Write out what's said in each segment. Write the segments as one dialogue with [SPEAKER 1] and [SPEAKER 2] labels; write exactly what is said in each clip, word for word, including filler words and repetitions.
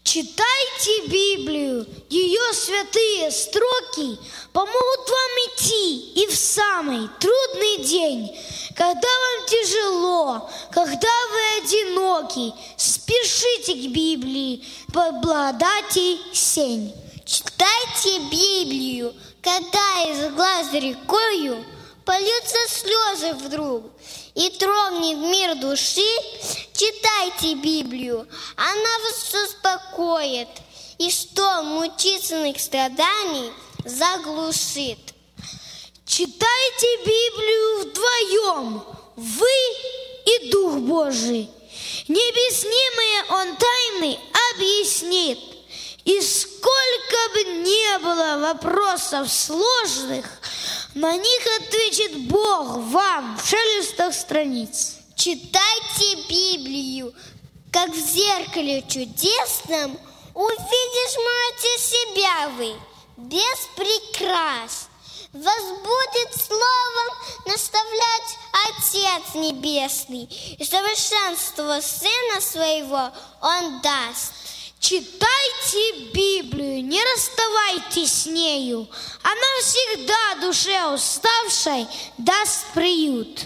[SPEAKER 1] Читайте Библию, ее святые строки помогут вам идти и в самый трудный день, когда вам тяжело, когда вы одиноки. Спешите к Библии, под благодати сень.
[SPEAKER 2] Читайте Библию, когда из глаз рекою польются слезы вдруг и тронет мир души. Читайте Библию, она вас успокоит и что мучительных страданий заглушит.
[SPEAKER 1] Читайте Библию вдвоем, вы и Дух Божий. Необъяснимые Он тайны объяснит. И сколько бы ни было вопросов сложных, на них ответит Бог вам в шелестах страниц.
[SPEAKER 2] Читайте Библию, как в зеркале чудесном увидишь, можете себя вы, без прикрас. Вас будет словом наставлять Отец Небесный, и совершенство Сына Своего Он даст.
[SPEAKER 1] Читайте Библию, не расставайтесь с нею. Она всегда душе уставшей даст приют.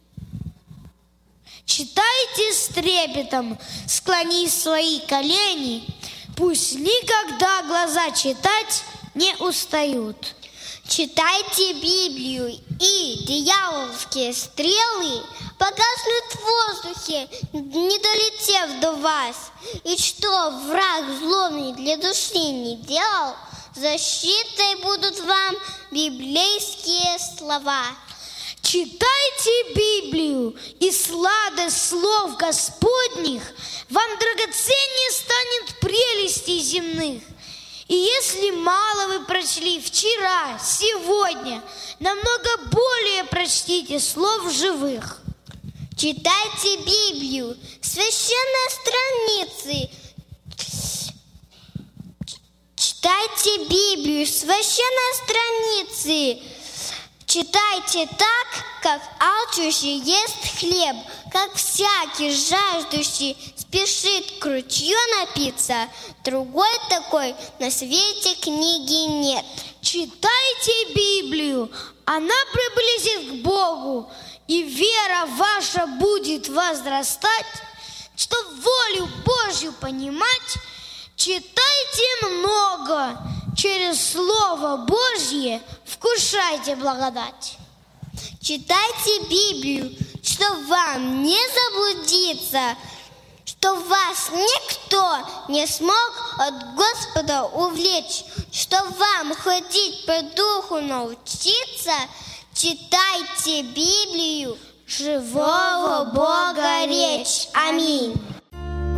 [SPEAKER 1] Читайте с трепетом, склонив свои колени. Пусть никогда глаза читать не устают.
[SPEAKER 2] Читайте Библию, и дьявольские стрелы погаснут в воздухе, не долетев до вас. И что враг злобный для души не делал, защитой будут вам библейские слова.
[SPEAKER 1] Читайте Библию, и сладость слов Господних вам драгоценнее станет прелестей земных. И если мало вы прочли вчера, сегодня, намного более прочтите слов живых.
[SPEAKER 2] Читайте Библию, священные страницы. Читайте Библию, священные страницы. Читайте так, как алчущий ест хлеб, как всякий жаждущий спешит к ручью напиться. Другой такой на свете книги нет.
[SPEAKER 1] Читайте Библию, она приблизит к Богу, и вера ваша будет возрастать. Чтоб волю Божью понимать, читайте много, через Слово Божье вкушайте благодать.
[SPEAKER 2] Читайте Библию, чтобы вам не заблудиться, чтобы вас никто не смог от Господа увлечь, чтобы вам ходить по духу научиться. Читайте Библию, живого Бога речь. Аминь.